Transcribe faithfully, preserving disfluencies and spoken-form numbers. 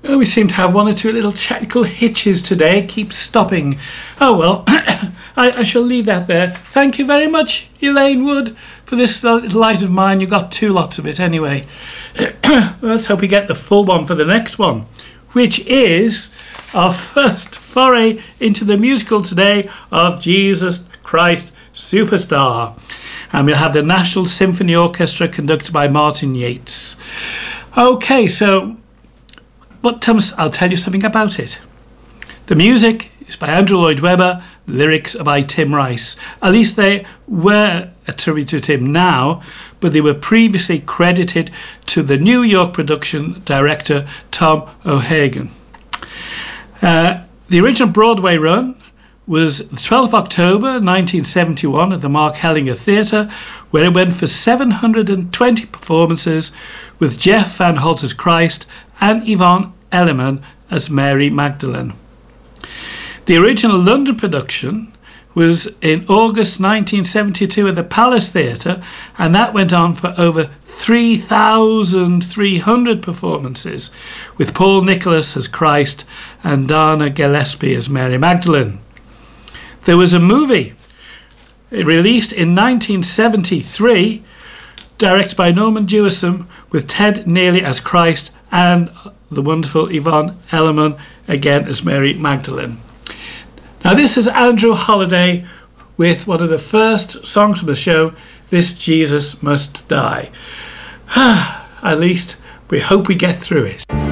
Oh, we seem to have one or two little technical hitches today. It keeps stopping. Oh, well, I, I shall leave that there. Thank you very much, Elaine Wood, for this little light of mine. You got two lots of it anyway. Let's hope we get the full one for the next one, which is our first foray into the musical today of Jesus Christ Superstar. And we'll have the National Symphony Orchestra conducted by Martin Yates. Okay, so... But Thomas, I'll tell you something about it. The music is by Andrew Lloyd Webber, the lyrics are by Tim Rice. At least they were attributed to him now, but they were previously credited to the New York production director Tom O'Hagan. Uh, the original Broadway run was the twelfth of October nineteen seventy-one at the Mark Hellinger Theatre, where it went for seven hundred twenty performances with Jeff Van Holt as Christ and Yvonne Elliman as Mary Magdalene. The original London production was in August nineteen seventy-two at the Palace Theatre, and that went on for over three thousand three hundred performances, with Paul Nicholas as Christ and Dana Gillespie as Mary Magdalene. There was a movie released in nineteen seventy-three, directed by Norman Jewison, with Ted Neely as Christ and the wonderful Yvonne Elliman again as Mary Magdalene. Now this is Andrew Holliday with one of the first songs from the show, This Jesus Must Die. At least we hope we get through it.